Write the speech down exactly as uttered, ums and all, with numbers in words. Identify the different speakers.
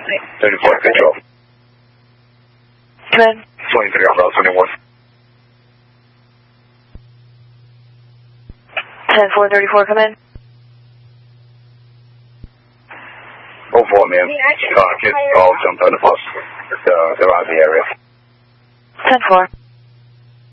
Speaker 1: thirty-four, control.
Speaker 2: Come in.
Speaker 1: twenty-three on route twenty-one.
Speaker 2: ten four thirty-four, come in.
Speaker 1: oh four, ma'am. Uh, kids all jumped on the bus. Uh, they're out of the area.
Speaker 2: ten four.